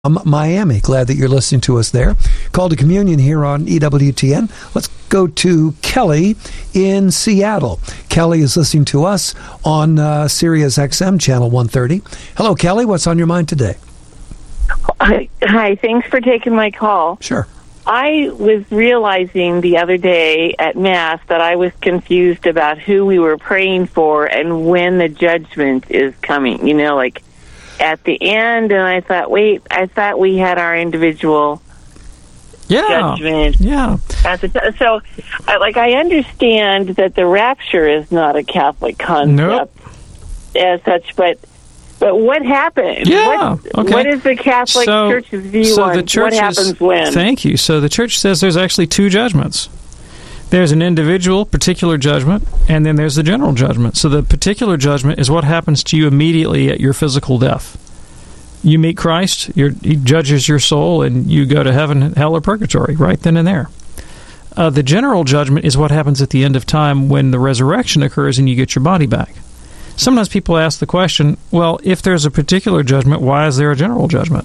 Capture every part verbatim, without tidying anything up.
Um, Miami. Glad that you're listening to us there. Call to Communion here on E W T N. Let's go to Kelly in Seattle. Kelly is listening to us on uh, Sirius X M channel one thirty. Hello, Kelly. What's on your mind today? Hi, hi. Thanks for taking my call. Sure. I was realizing the other day at Mass that I was confused about who we were praying for and when the judgment is coming. You know, like at the end, and I thought, wait, I thought we had our individual yeah. judgment. Yeah. At the, so, I, like, I understand that the rapture is not a Catholic concept nope. as such, but but what happened? Yeah. What, okay. what is the Catholic so, Church's view so on the church what happens is, when? Thank you. So the church says there's actually two judgments. There's an individual, particular judgment, and then there's the general judgment. So the particular judgment is what happens to you immediately at your physical death. You meet Christ, you're, he judges your soul, and you go to heaven, hell, or purgatory right then and there. Uh, the general judgment is what happens at the end of time when the resurrection occurs and you get your body back. Sometimes people ask the question, well, if there's a particular judgment, why is there a general judgment?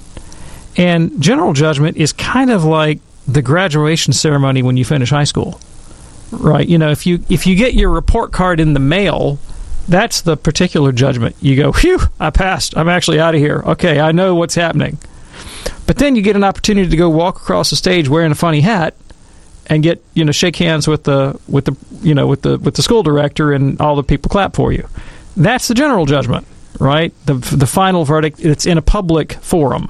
And general judgment is kind of like the graduation ceremony when you finish high school. Right, you know, if you if you get your report card in the mail, that's the particular judgment. You go, phew, I passed. I'm actually out of here. Okay, I know what's happening. But then you get an opportunity to go walk across the stage wearing a funny hat and get, you know, shake hands with the with the you know with the with the school director, and all the people clap for you. That's the general judgment, right? The the final verdict. It's in a public forum.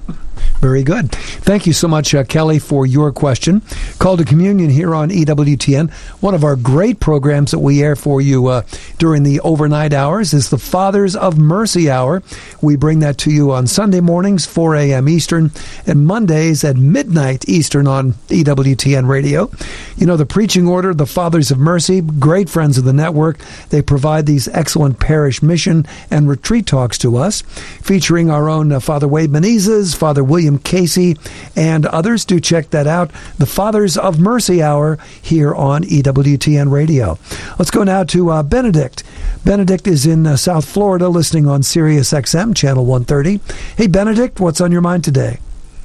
Very good. Thank you so much, uh, Kelly, for your question. Call to Communion here on E W T N. One of our great programs that we air for you uh, during the overnight hours is the Fathers of Mercy Hour. We bring that to you on Sunday mornings, four a.m. Eastern, and Mondays at midnight Eastern on E W T N Radio. You know, the Preaching Order, the Fathers of Mercy, great friends of the network. They provide these excellent parish mission and retreat talks to us, featuring our own uh, Father Wade Menezes, Father William Casey, and others. Do check that out. The Fathers of Mercy Hour here on E W T N Radio. Let's go now to uh, Benedict. Benedict is in uh, South Florida, listening on Sirius X M channel one thirty. Hey, Benedict, what's on your mind today?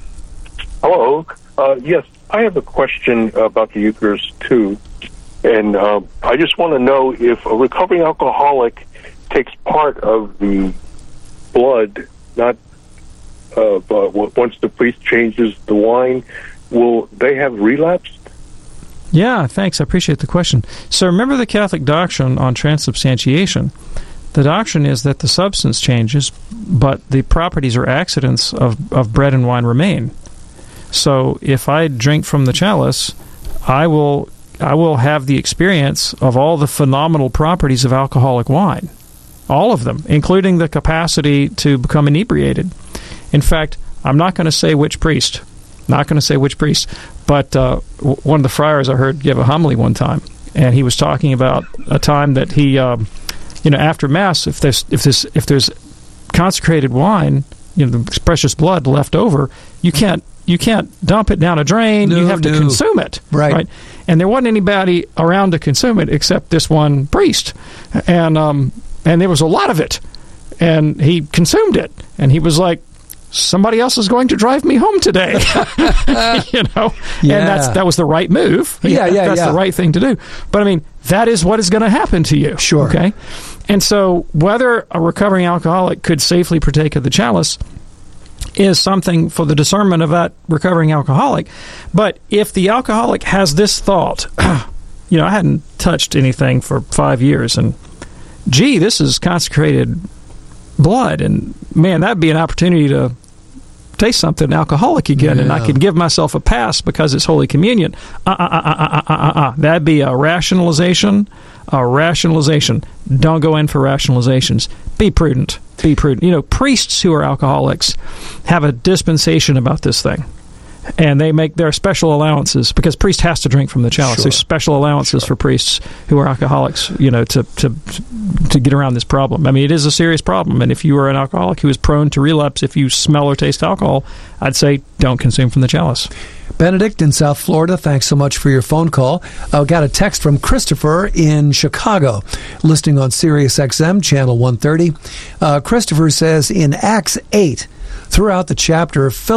Hello. Uh, yes, I have a question about the Eucharist too, and uh, I just want to know if a recovering alcoholic takes part of the blood, not Uh, but once the priest changes the wine, will they have relapsed? Yeah, thanks. I appreciate the question. So remember the Catholic doctrine on transubstantiation. The doctrine is that the substance changes, but the properties or accidents of, of bread and wine remain. So if I drink from the chalice, I will I will have the experience of all the phenomenal properties of alcoholic wine. All of them, including the capacity to become inebriated. In fact, I'm not going to say which priest, not going to say which priest, but uh, one of the friars I heard give a homily one time, and he was talking about a time that he, um, you know, after Mass, if there's if there's if there's consecrated wine, you know, the precious blood left over, you can't you can't dump it down a drain. No, you have to no. consume it, right. right? And there wasn't anybody around to consume it except this one priest, and um, and there was a lot of it, and he consumed it, and he was like, somebody else is going to drive me home today. you know, yeah. And that's that was the right move. Yeah, yeah, That's yeah. the right thing to do. But I mean, that is what is going to happen to you. Sure. Okay. And so, whether a recovering alcoholic could safely partake of the chalice is something for the discernment of that recovering alcoholic. But if the alcoholic has this thought, you know, I hadn't touched anything for five years, and gee, this is consecrated blood, and man, that'd be an opportunity to taste something alcoholic again, yeah. and I could give myself a pass because it's Holy Communion. Uh, uh, uh, uh, uh, uh, uh. That'd be a rationalization, a rationalization. Don't go in for rationalizations. Be prudent. Be prudent. You know, priests who are alcoholics have a dispensation about this thing. And they make their special allowances because priest has to drink from the chalice. Sure. There's special allowances Sure. for priests who are alcoholics, you know, to, to to get around this problem. I mean, it is a serious problem. And if you are an alcoholic who is prone to relapse if you smell or taste alcohol, I'd say don't consume from the chalice. Benedict in South Florida, thanks so much for your phone call. I got a text from Christopher in Chicago, listening on Sirius X M, channel one thirty. Uh, Christopher says, in Acts eight, throughout the chapter,